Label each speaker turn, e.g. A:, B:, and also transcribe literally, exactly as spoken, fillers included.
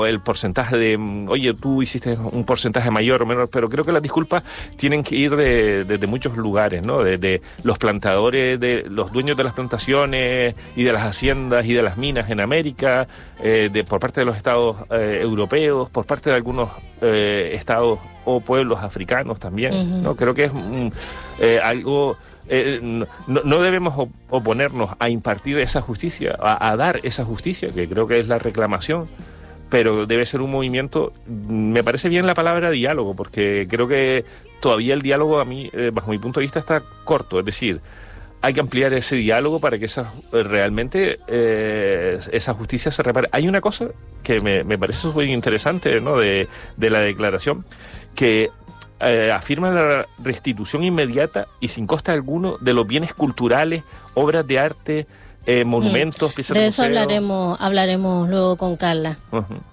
A: el porcentaje de, oye, tú hiciste un porcentaje mayor o menor, pero creo que las disculpas tienen que ir de, de, de muchos lugares, ¿no? De, de los plantadores, de los dueños de las plantaciones y de las haciendas y de las minas en América, eh, de por parte de los estados eh, europeos, por parte de algunos eh, estados o pueblos africanos también, uh-huh. ¿no? Creo que es un, eh, algo... Eh, no, no debemos op- oponernos a impartir esa justicia, a, a dar esa justicia, que creo que es la reclamación, pero debe ser un movimiento. Me parece bien la palabra diálogo, porque creo que todavía el diálogo, a mí, eh, bajo mi punto de vista, está corto. Es decir, hay que ampliar ese diálogo para que esa, realmente eh, esa justicia se repare. Hay una cosa que me, me parece muy interesante, ¿no?, de, de la declaración, que eh, afirma la restitución inmediata y sin coste alguno de los bienes culturales, obras de arte, eh, monumentos,
B: mm.
A: piezas
B: de
A: de
B: eso
A: museo.
B: hablaremos, hablaremos luego con Carla.
A: Uh-huh.